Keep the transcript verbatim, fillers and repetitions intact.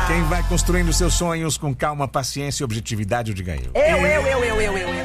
Quem vai construindo seus sonhos com calma, paciência e objetividade, eu diga eu. Eu, eu, eu, eu, eu, eu, eu.